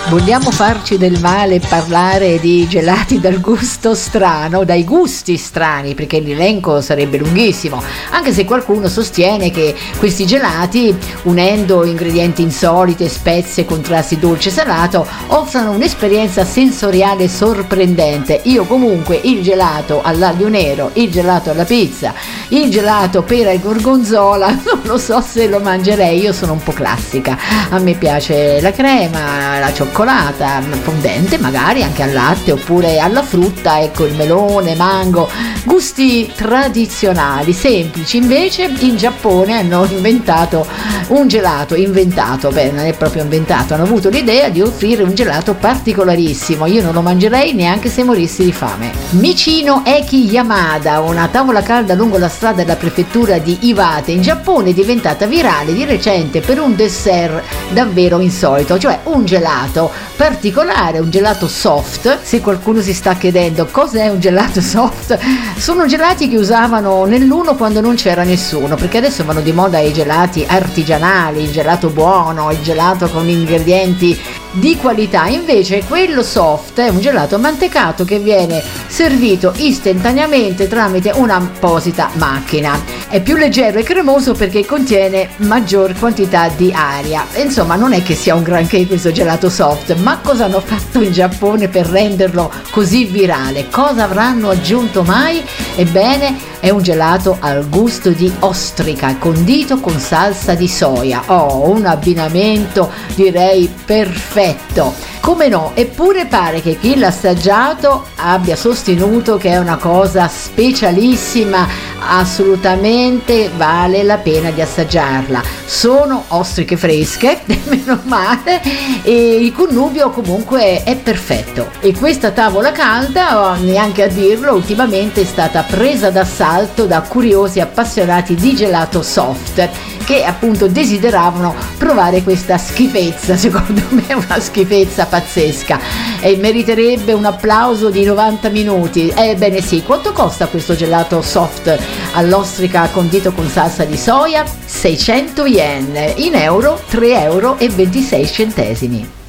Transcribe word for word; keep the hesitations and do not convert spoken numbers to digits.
Vogliamo farci del male e parlare di gelati dal gusto strano, dai gusti strani, perché l'elenco sarebbe lunghissimo, anche se qualcuno sostiene che questi gelati, unendo ingredienti insolite, spezie, contrasti dolce e salato, offrano un'esperienza sensoriale sorprendente. Io comunque il gelato all'aglio nero, il gelato alla pizza, il gelato pera e gorgonzola, non lo so se lo mangerei. Io sono un po' classica, a me piace la crema, la cioccolata fondente, magari anche al latte oppure alla frutta, ecco, il melone, mango, gusti tradizionali, semplici. Invece in Giappone hanno inventato un gelato, inventato, beh non è proprio inventato, hanno avuto l'idea di offrire un gelato particolarissimo. Io non lo mangerei neanche se morissi di fame. Michino Eki Yamada, una tavola calda lungo la strada della prefettura di Iwate in Giappone, è diventata virale di recente per un dessert davvero insolito, cioè un gelato particolare, un gelato soft. Se qualcuno si sta chiedendo cos'è un gelato soft, sono gelati che usavano nell'uno quando non c'era nessuno, perché adesso vanno di moda i gelati artigianali, il gelato buono, il gelato con ingredienti di qualità. Invece quello soft è un gelato mantecato che viene servito istantaneamente tramite un'apposita macchina. È più leggero e cremoso perché contiene maggior quantità di aria. Insomma, non è che sia un granché questo gelato soft, ma cosa hanno fatto in Giappone per renderlo così virale? Cosa avranno aggiunto mai? Ebbene, è un gelato al gusto di ostrica condito con salsa di soia. Oh, un abbinamento direi perfetto. Come no, eppure pare che chi l'ha assaggiato abbia sostenuto che è una cosa specialissima, assolutamente vale la pena di assaggiarla. Sono ostriche fresche, meno male, e il connubio comunque è perfetto. E questa tavola calda, neanche a dirlo, ultimamente è stata presa d'assalto da curiosi appassionati di gelato soft, che appunto desideravano provare questa schifezza. Secondo me è una schifezza pazzesca e meriterebbe un applauso di novanta minuti. Ebbene sì, quanto costa questo gelato soft all'ostrica condito con salsa di soia? seicento yen, in euro tre euro e ventisei centesimi.